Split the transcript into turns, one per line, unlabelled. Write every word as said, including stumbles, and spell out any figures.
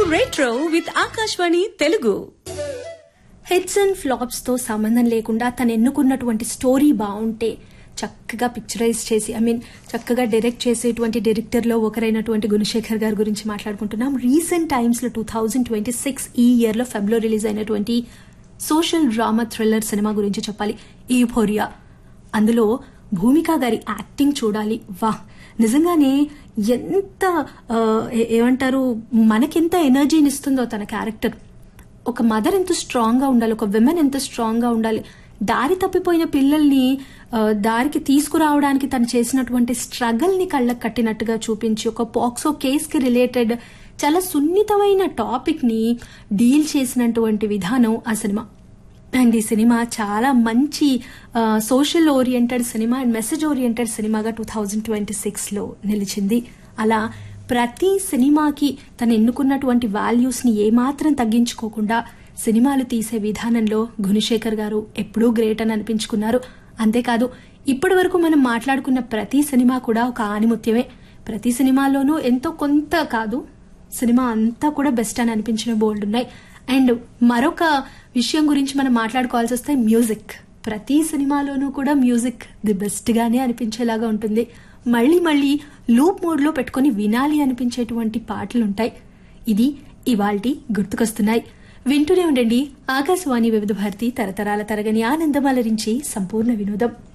Retro with Akashvani Telugu.
Hits and flops తో సంబంధం లేకుండా తను ఎన్నుకున్నటువంటి స్టోరీ బాగుంటే చక్కగా పిక్చరైజ్ చేసి ఐ మీన్ చక్కగా డైరెక్ట్ చేసేటువంటి డైరెక్టర్ లో ఒకరైనటువంటి గుణశేఖర్ గారి గురించి మాట్లాడుకుంటున్నాం. రీసెంట్ టైమ్స్ లో టూ థౌజండ్ ట్వంటీ సిక్స్ ఈ ఇయర్ లో ఫెబ్రవరి రిలీజ్ అయినటువంటి సోషల్ డ్రామా థ్రిల్లర్ సినిమా గురించి చెప్పాలి, యూఫోరియా. అందులో భూమిక గారి యాక్టింగ్ చూడాలి, వా నిజంగానే ఎంత ఏమంటారు మనకెంత ఎనర్జీని ఇస్తుందో తన క్యారెక్టర్. ఒక మదర్ ఎంత స్ట్రాంగ్ గా ఉండాలి, ఒక విమెన్ ఎంత స్ట్రాంగ్ గా ఉండాలి, దారి తప్పిపోయిన పిల్లల్ని దారికి తీసుకురావడానికి తను చేసినటువంటి స్ట్రగల్ ని కళ్ళకు కట్టినట్టుగా చూపించి ఒక పాక్సో కేస్ కి రిలేటెడ్ చాలా సున్నితమైన టాపిక్ ని డీల్ చేసినటువంటి విధానం ఆ సినిమా. అండ్ ఈ సినిమా చాలా మంచి social oriented cinema and message oriented సినిమాగా టూ థౌజండ్ ట్వంటీ సిక్స్ లో నిలిచింది. అలా ప్రతి సినిమాకి తను ఎన్నుకున్నటువంటి వాల్యూస్ ని ఏమాత్రం తగ్గించుకోకుండా సినిమాలు తీసే విధానంలో గుణశేఖర్ గారు ఎప్పుడూ గ్రేట్ అని అనిపించుకున్నారు. అంతేకాదు ఇప్పటి వరకు మనం మాట్లాడుకున్న ప్రతి సినిమా కూడా ఒక ఆణిముత్యమే. ప్రతి సినిమాలోనూ ఎంతో కొంత కాదు, సినిమా అంతా కూడా బెస్ట్ అని అనిపించిన బోల్డ్ ఉన్నాయి. అండ్ మరొక విషయం గురించి మనం మాట్లాడుకోవాల్సి వస్తే మ్యూజిక్. ప్రతి సినిమాలోనూ కూడా మ్యూజిక్ ది బెస్ట్ గానే అనిపించేలాగా ఉంటుంది. మళ్లీ మళ్లీ లూప్ మోడ్ లో పెట్టుకుని వినాలి అనిపించేటువంటి పాటలుంటాయి. ఇది ఇవాల్టి గుర్తుకొస్తున్నాయి. వింటూనే ఉండండి ఆకాశవాణి వివిధ భారతి, తరతరాల తరగని ఆనందం అలరించి సంపూర్ణ వినోదం.